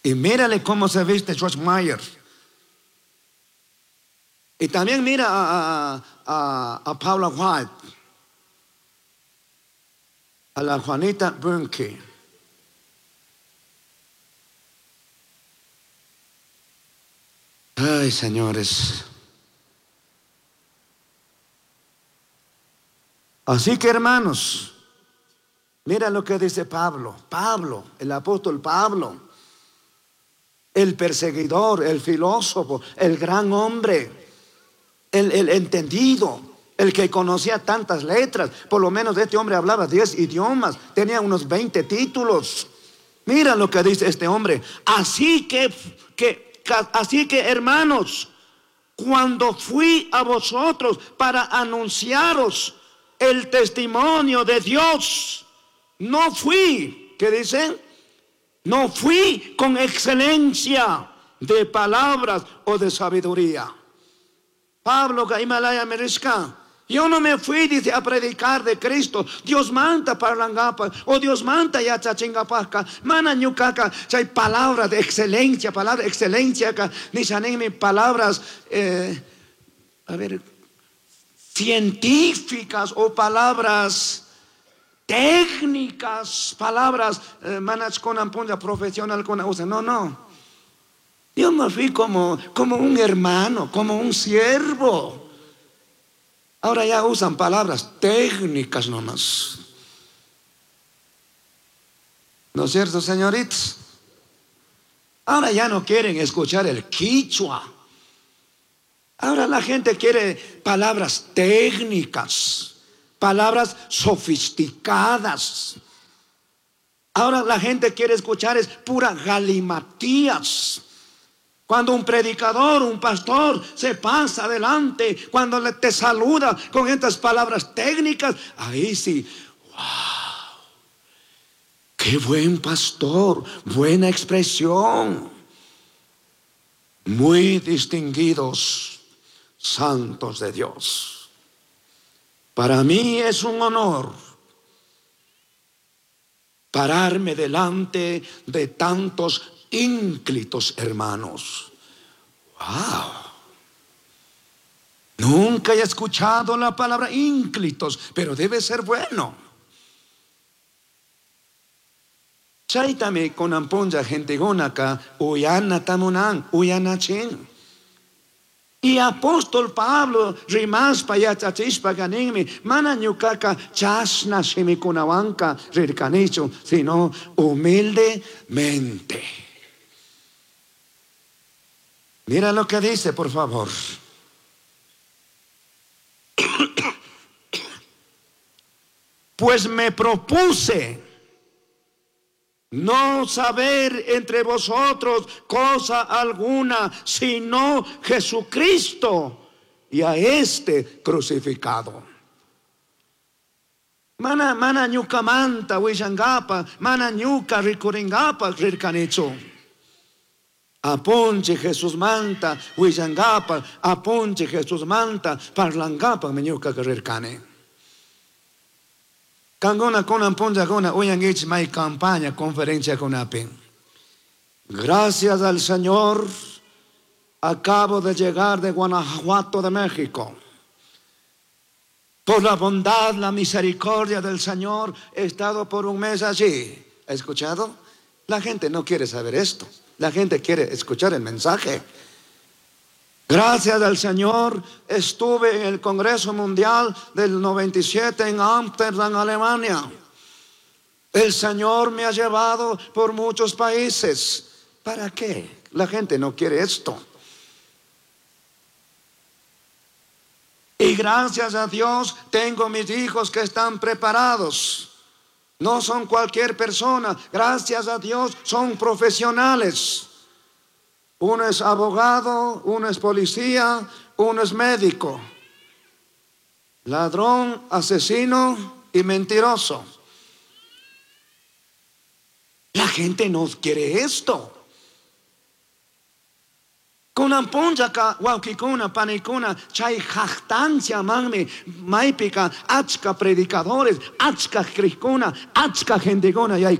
Y mírale cómo se viste George Meyer. Y también mira a Paula White, a la Juanita Bernke. Ay, señores. Así que, hermanos, mira lo que dice Pablo, el apóstol Pablo, el perseguidor, el filósofo, el gran hombre, el entendido, el que conocía tantas letras. Por lo menos este hombre hablaba 10 idiomas, tenía unos 20 títulos. Mira lo que dice este hombre. Así que hermanos, cuando fui a vosotros para anunciaros el testimonio de Dios, no fui, ¿qué dice? No fui con excelencia de palabras o de sabiduría. Pablo Himalaya Merezca. Yo no me fui, dice, a predicar de Cristo. Dios manta parlangapa, o Dios manta ya chachingapasca, mana ñucaca, hay palabras de excelencia, ni palabras, científicas o palabras técnicas, palabras manas con ampulla profesional con usa. No. Yo me fui como un hermano, como un siervo. Ahora ya usan palabras técnicas nomás. ¿No es cierto, señoritas? Ahora ya no quieren escuchar el quichua. Ahora la gente quiere palabras técnicas, palabras sofisticadas. Ahora la gente quiere escuchar es pura galimatías. Cuando un predicador, un pastor se pasa adelante, cuando te saluda con estas palabras técnicas, ahí sí, wow, qué buen pastor, buena expresión, muy distinguidos santos de Dios. Para mí es un honor pararme delante de tantos ínclitos hermanos. Wow. Nunca he escuchado la palabra ínclitos, pero debe ser bueno. Chaitame con amponja gente gonaka, uyana tamunan, uyana chin. Y apóstol Pablo rimas payachachispa ganimi mana ñukaka chasna shimikunawanka rirkanichu, sino humildemente. Mira lo que dice, por favor. Pues me propuse no saber entre vosotros cosa alguna, sino Jesucristo y a este crucificado. Mana ñuka manta wishangapa, mana ñuka rikuringapa rirkanichu. Aponche Jesús manta, wishangapa, aponche Jesús manta, parlangapa meñuka rirkane. Kangona con amponja gona uyangich mai campaña, conferencia con apen. Gracias al Señor, acabo de llegar de Guanajuato de México. Por la bondad, la misericordia del Señor, he estado por un mes allí. ¿Ha escuchado? La gente no quiere saber esto. La gente quiere escuchar el mensaje. Gracias al Señor, estuve en el Congreso Mundial del 97 en Ámsterdam, Alemania. El Señor me ha llevado por muchos países. ¿Para qué? La gente no quiere esto. Y gracias a Dios tengo mis hijos que están preparados. No son cualquier persona. Gracias a Dios son profesionales. Uno es abogado, uno es policía, uno es médico. Ladrón, asesino y mentiroso. La gente no quiere esto. Kunan punjaka waukikuna panikuna chay jactancia manmi maipika achka predicadores, achka krikuna, achka gentiguna y hay